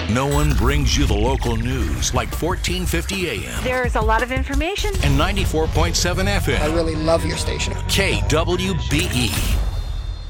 No one brings you the local news like 1450 AM There's a lot of information. and 94.7 FM. I really love your station. KWBE.